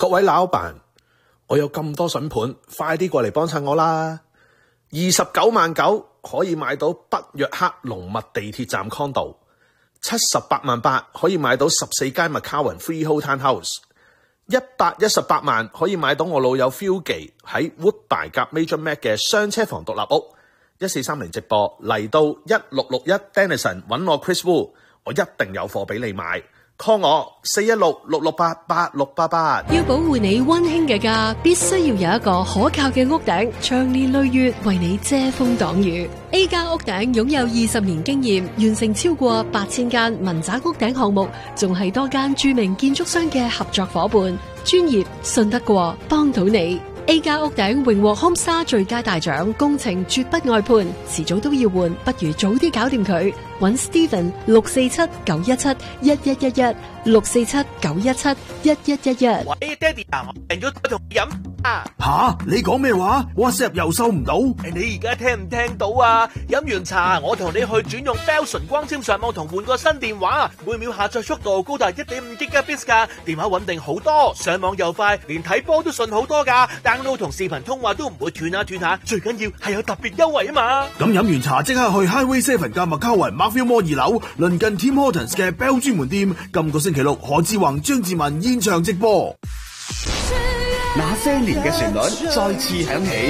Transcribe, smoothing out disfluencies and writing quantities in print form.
各位老闆，我有咁多筍盤，快啲過嚟幫襯我啦！29.9萬可以買到北約克龍密地鐵站 condo，78.8萬可以買到14間 McCowan Freehold Townhouse，118萬可以買到我老友 Phil 記喺 Woodbine 夾 Major Mac 嘅雙車房獨立屋。1430直播嚟到1661 Denison 揾我 Chris Wu， 我一定有貨俾你買。call 我416-668-8688。 要保護你溫馨嘅家，必須要有一個可靠嘅屋頂，長年累月為你遮風擋雨。A 加屋頂擁有20年經驗，完成超過8000間民宅屋頂項目，仲係多間著名建築商嘅合作夥伴，專業信得過，幫到你。A 加屋頂榮獲 Homestar 最佳大獎，工程絕不外判，遲早都要換，不如早啲搞掂佢。搵 Steven 647-917-1111 647-917-1111。 喂，爹哋啊，我訂咗同你飲啊！ 吓，你講咩話 ？WhatsApp 又收唔到？ 你而家聽唔聽到啊？飲完茶，我同你去轉用 Bell 純光纖上網同換個新電話，每秒下載速度高達 1.5 Gbps 噶，電話穩定好多，上網又快，連睇波都順好多噶。download 同視頻通話都唔會斷下，最緊要係有特別優惠啊嘛！ 咁飲完茶即刻去 Highway 7加麥卡雲 Markville Mall 2樓，鄰近 Tim Hortons 嘅 Bell 專門店。今個星期六，何志宏、張志文現場直播。 那些年嘅旋律再次響起。